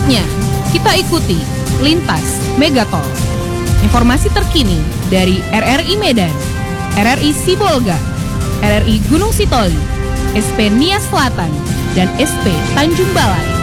Selanjutnya, kita ikuti Lintas Megatol. Informasi terkini dari RRI Medan, RRI Sibolga, RRI Gunung Sitoli, SP Nias Selatan, dan SP Tanjung Balai.